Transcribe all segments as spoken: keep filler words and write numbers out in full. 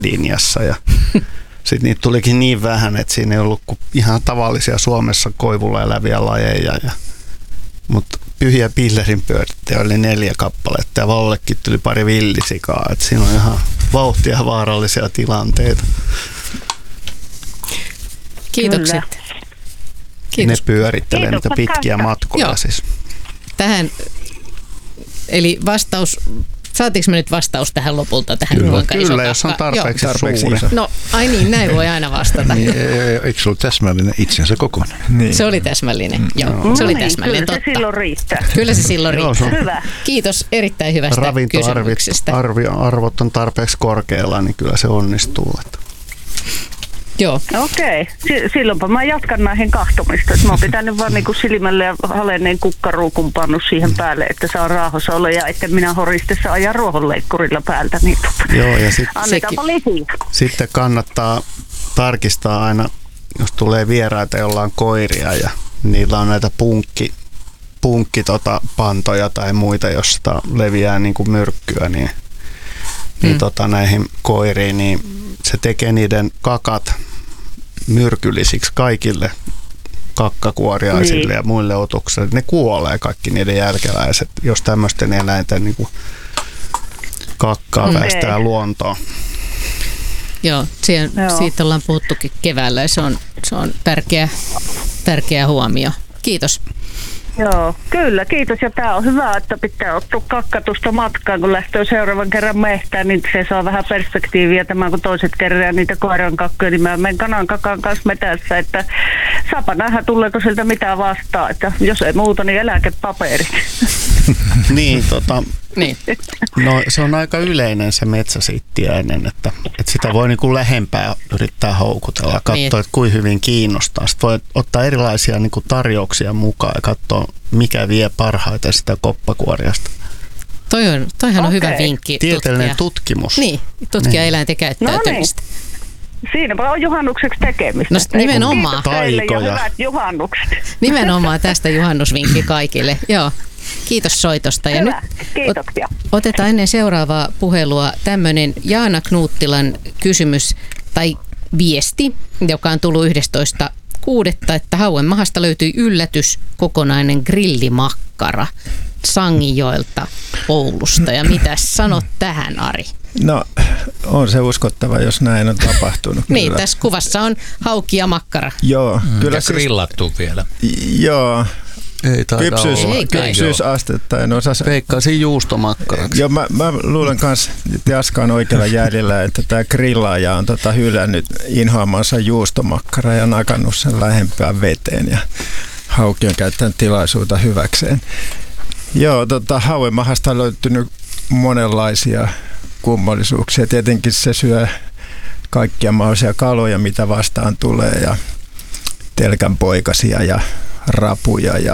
linjassa ja sitten niitä tulikin niin vähän, että siinä ei ollut kuin ihan tavallisia Suomessa koivulla eläviä lajeja. Ja, mutta pyhiä pillerinpyörittäjä oli neljä kappaletta ja Vallellekin tuli pari villisikaa. Että siinä on ihan vauhtia ja vaarallisia tilanteita. Kiitokset. Kiitos. Ne pyörittelee Kiitos, niitä pitkiä kanssa. matkoja. Joo. Siis. Tähän, eli vastaus, saatiinko me nyt vastaus tähän lopulta? Tähän Kyllä, kuinka iso kyllä jos on kakka? tarpeeksi, tarpeeksi suuri. iso. No, ai niin, näin voi aina vastata. Niin, eikö se ollut täsmällinen itsensä kokonaan? Niin. Se oli täsmällinen, joo. No Se oli niin, täsmällinen, kyllä totta. se silloin riittää. Kyllä se silloin Joo, riittää. se on- Hyvä. Kiitos erittäin hyvästä kysymyksestä. Ravintoarvot on tarpeeksi korkealla, niin kyllä se onnistuu. Että. Joo, Okei, si- silloinpa mä jatkan näihin kahtomista. Mä oon pitänyt vaan niinku silmälle ja halenneen kukkaruukun pannut siihen päälle, että saa raahossa olla ja että minä horistessa ajan ruohonleikkurilla päältä. Niin tota, Joo, ja sit, annetaanpa lisiä. sitten kannattaa tarkistaa aina, jos tulee vieraita, joilla on koiria ja niillä on näitä punkki, punkki tota, pantoja tai muita, josta leviää niin kuin myrkkyä, niin, niin Mm. tota, näihin koiriin, niin se tekee niiden kakat myrkyllisiksi kaikille kakkakuoriaisille Niin. ja muille otuksille. Ne kuolee kaikki niiden jälkeläiset, jos tämmöisten eläinten niin kuin kakkaa Mm. päästää Ei. luontoon. joo, siihen, Joo. siitä ollaan puhuttukin keväällä ja se on, se on tärkeä, tärkeä huomio. Kiitos. Joo, kyllä, kiitos. Ja tää on hyvä, että pitää ottaa kakkatusta matkaan, kun lähtee seuraavan kerran mehtään, niin se saa vähän perspektiiviä tämän, kun toiset kerää niitä koiran kakkoja, niin mä menen kanan kakan kanssa metässä, että saapa nähdä, tuleeko sieltä mitään vastaan, että jos ei muuta, niin eläkepaperit. Niin, tota, Niin. no, se on aika yleinen se metsäsiittiäinen, että, että sitä voi niin kuin lähempää yrittää houkutella ja katsoa, Niin. että kuinka hyvin kiinnostaa. Sitten voi ottaa erilaisia niin kuin tarjouksia mukaan ja katsoa, mikä vie parhaiten sitä koppakuoriasta. Toi on, toihan on Okei. hyvä vinkki. Tieteellinen tutkia. tutkimus. Niin, tutkia Niin. eläinten käyttäytymistä. Siinäpä on juhannukseksi tekemistä. No s- nimenomaan. Kiitos teille ja Taikoja. hyvät juhannukset. Nimenomaan tästä juhannusvinkki kaikille. Joo. Kiitos soitosta. Ja Hyvä, nyt kiitoksia. otetaan ennen seuraavaa puhelua tämmöinen Jaana Knuuttilan kysymys tai viesti, joka on tullut yhdestoista kuudetta, että Hauenmahasta löytyi yllätys, kokonainen grillimakkara Sangijoelta Oulusta. Ja mitä sanot tähän, Ari? No, on se uskottava, jos näin on tapahtunut. Niin, Kyllä. tässä kuvassa on haukki ja makkara. Joo, Mm, kyllä ja siis, grillattu vielä. joo, Ei taida kypsyys, olla. Ei kai. kypsyysastetta en osaa. Veikkaisin juustomakkaraksi. Joo, mä, mä luulen kanssa, että Jaska on oikealla jäljellä, että tämä grillaaja on tota hylännyt inhoamansa juustomakkara ja nakannut sen lähempään veteen ja hauki on käyttänyt tilaisuutta hyväkseen. Joo, tota, Hauenmahasta on löytynyt monenlaisia kummallisuuksia. Tietenkin se syö kaikkia mahdollisia kaloja, mitä vastaan tulee ja telkänpoikasia ja rapuja ja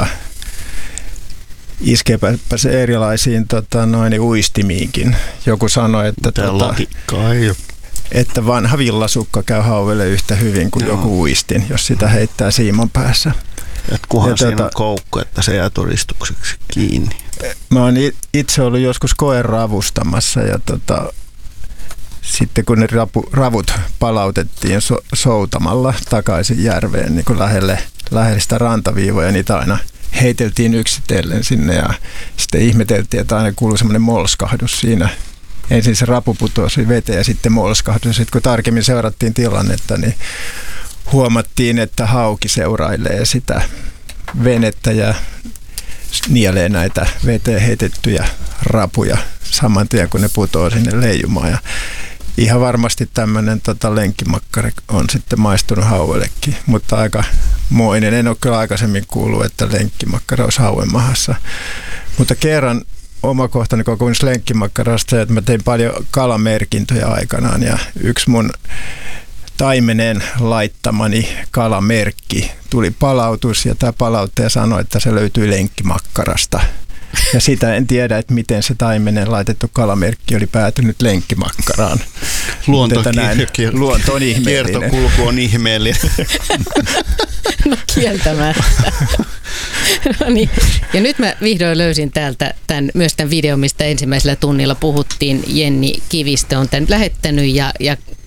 iskeepä se erilaisiin tota, noin, uistimiinkin. Joku sanoi, että, Tää tota, latikkaa ei ole. että vanha villasukka käy hauelle yhtä hyvin kuin Joo. joku uistin, jos sitä heittää siiman päässä. Et kunhan Ja siinä tota- on koukku, että se jää todistukseksi kiinni. Mä oon i- itse ollut joskus koeravustamassa ja tota, sitten kun ne rapu, ravut palautettiin so, soutamalla takaisin järveen niin kuin lähelle, lähelle sitä rantaviivoja, niitä aina heiteltiin yksitellen sinne ja sitten ihmeteltiin, että aina kuului semmoinen molskahdus siinä. Ensin se rapu putosi veteen ja sitten molskahdus. Sitten kun tarkemmin seurattiin tilannetta, niin huomattiin, että hauki seurailee sitä venettä ja nielee näitä veteen heitettyjä rapuja saman tien, kun ne putoo sinne leijumaan. Ja ihan varmasti tämmöinen tota, lenkkimakkari on sitten maistunut hauellekin, mutta aika moinen. En ole kyllä aikaisemmin kuullut, että lenkkimakkara olisi Hauenmahassa. Mutta kerran omakohtainen kokemus lenkkimakkarasta, että mä tein paljon kalamerkintöjä aikanaan ja yksi mun taimenen laittamani kalamerkki tuli palautus ja tämä palauttaja sanoi, että se löytyi lenkkimakkarasta. Ja sitä en tiedä, että miten se taimenen laitettu kalamerkki oli päätynyt lenkkimakkaraan. Luonto, Tätä näin. kier- Luonto on ihmeellinen. Kiertokulku on ihmeellinen. No kieltämättä. No niin. Ja nyt mä vihdoin löysin täältä tämän, myös tämän videon, mistä ensimmäisellä tunnilla puhuttiin. Jenni Kivistö on tämän lähettänyt ja, ja